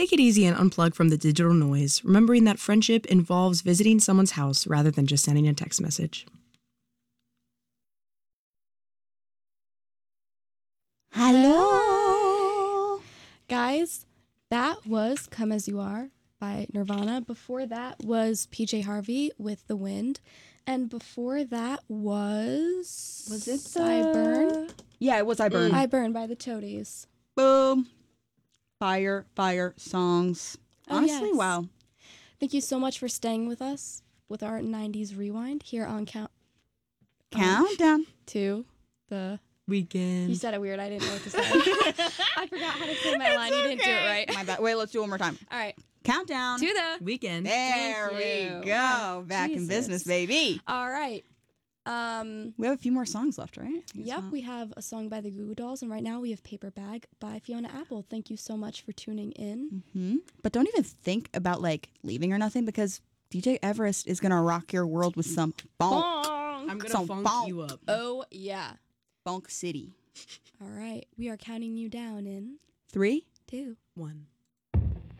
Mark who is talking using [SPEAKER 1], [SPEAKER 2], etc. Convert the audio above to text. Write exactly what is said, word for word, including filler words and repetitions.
[SPEAKER 1] Take it easy and unplug from the digital noise, remembering that friendship involves visiting someone's house rather than just sending a text message.
[SPEAKER 2] Hello.
[SPEAKER 3] Guys, that was Come As You Are by Nirvana. Before that was P J Harvey with The Wind. And before that was...
[SPEAKER 2] Was it
[SPEAKER 3] I Burn?
[SPEAKER 2] uh, Yeah, it was I Burn.
[SPEAKER 3] I Burn by the Toadies.
[SPEAKER 2] Boom. Fire, fire songs.
[SPEAKER 3] Oh,
[SPEAKER 2] Honestly,
[SPEAKER 3] yes.
[SPEAKER 2] wow.
[SPEAKER 3] Thank you so much for staying with us with our nineties Rewind here on Count...
[SPEAKER 2] Countdown.
[SPEAKER 3] To the...
[SPEAKER 1] Weekend.
[SPEAKER 3] You said it weird. I didn't know what to say. I forgot how to say my line. You didn't do it right.
[SPEAKER 2] My bad. Wait, let's do it one more time.
[SPEAKER 3] All right.
[SPEAKER 2] Countdown.
[SPEAKER 3] To the...
[SPEAKER 1] Weekend.
[SPEAKER 2] There
[SPEAKER 3] Thank
[SPEAKER 2] we
[SPEAKER 3] you.
[SPEAKER 2] go.
[SPEAKER 3] Wow,
[SPEAKER 2] Back in
[SPEAKER 3] Jesus.
[SPEAKER 2] business, baby.
[SPEAKER 3] All right. Um...
[SPEAKER 2] We have a few more songs left, right? I think it's
[SPEAKER 3] Yep,
[SPEAKER 2] not-
[SPEAKER 3] we have a song by the Goo Goo Dolls, and right now we have Paper Bag by Fiona Apple. Thank you so much for tuning in.
[SPEAKER 2] Hmm. But don't even think about like leaving or nothing because D J Everest is gonna rock your world with some bonk,
[SPEAKER 3] Bonk.
[SPEAKER 1] I'm gonna
[SPEAKER 2] Some
[SPEAKER 1] funk
[SPEAKER 2] bonk.
[SPEAKER 1] you up.
[SPEAKER 3] Oh, yeah.
[SPEAKER 2] bonk city.
[SPEAKER 3] All right, we are counting you down in
[SPEAKER 2] Three.
[SPEAKER 3] two.
[SPEAKER 1] One.